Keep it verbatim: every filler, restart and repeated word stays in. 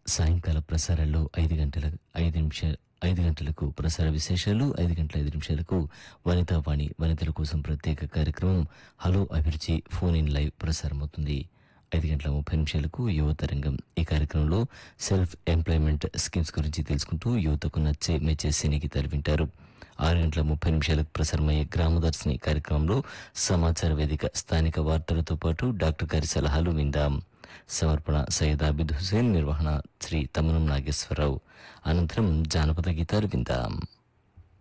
సాయంకాల ప్రసారాల్లో ఐదు గంటల ఐదు నిమిష ఐదు గంటలకు ప్రసార విశేషాలు, ఐదు గంటల ఐదు నిమిషాలకు వనితా వాణి వనితల కోసం ప్రత్యేక కార్యక్రమం హలో అభిరుచి ఫోన్ ఇన్ లైవ్ ప్రసారమవుతుంది. ఐదు గంటల ముప్పై నిమిషాలకు యువతరంగం. ఈ కార్యక్రమంలో సెల్ఫ్ ఎంప్లాయ్మెంట్ స్కీమ్స్ గురించి తెలుసుకుంటూ యువతకు నచ్చే మెచ్చే సినీ గీతాలు వింటారు. ఆరు గంటల ముప్పై నిమిషాలకు ప్రసారమయ్యే గ్రామదర్శిని కార్యక్రమంలో సమాచార వేదిక స్థానిక వార్తలతో పాటు డాక్టర్ గారి సలహాలు విందాం. సమర్పణ సయ్యద్ ఆబిద్ హుసేన్, నిర్వహణ శ్రీ తమ్మనం నాగేశ్వరరావు. అనంతరం జానపద గీతాలు విందాం.